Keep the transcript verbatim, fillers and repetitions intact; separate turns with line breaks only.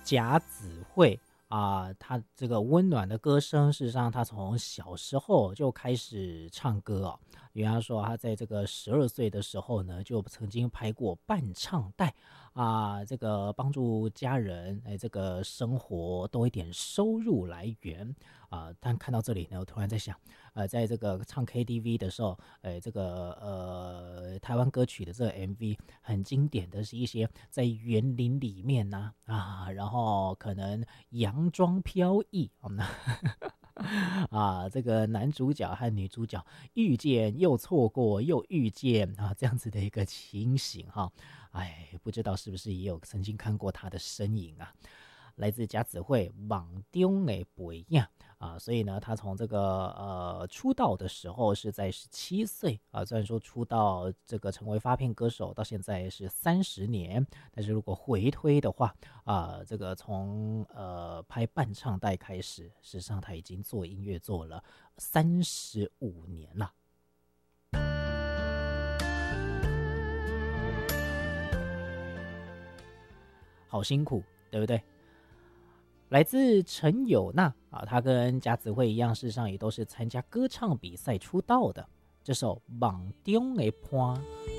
贾子慧啊，他这个温暖的歌声，事实上他从小时候就开始唱歌哦。原来说他在这个十二岁的时候呢，就曾经拍过伴唱带啊，这个帮助家人哎，这个生活多一点收入来源啊。但看到这里呢，我突然在想，呃，在这个唱 K T V 的时候，哎，这个呃台湾歌曲的这个 M V 很经典的是一些在园林里面呐 啊, 啊，然后可能洋装飘逸，嗯啊，这个男主角和女主角遇见又错过又遇见啊，这样子的一个情形哈，哎，不知道是不是也有曾经看过他的身影啊？来自贾子慧梦中的背影啊，所以呢，他从这个呃出道的时候是在十七岁啊，虽然说出道这个成为发片歌手到现在是三十年，但是如果回推的话啊，这个从呃拍伴唱带开始，事实上他已经做音乐做了三十五年了，好辛苦，对不对？来自陈友娜啊，她跟贾子慧一样，事实上也都是参加歌唱比赛出道的。这首《梦中的伴》